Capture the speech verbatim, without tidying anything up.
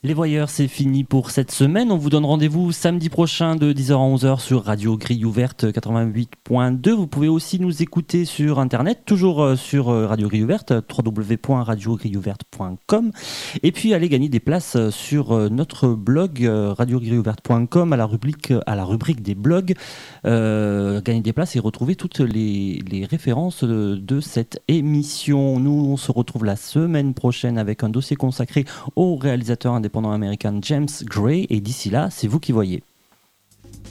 Les Voyeurs, c'est fini pour cette semaine. On vous donne rendez-vous samedi prochain de dix heures à onze heures sur Radio Grille Ouverte quatre-vingt-huit point deux. Vous pouvez aussi nous écouter sur Internet, toujours sur Radio Grille Ouverte, w w w point radio grille ouverte point com. Et puis, allez gagner des places sur notre blog radio grille ouverte point com à la rubrique, à la rubrique des blogs. Euh, gagner des places et retrouver toutes les, les références de, de cette émission. Nous, on se retrouve la semaine prochaine avec un dossier consacré au réalisateur indépendant américain James Gray, et d'ici là, c'est vous qui voyez.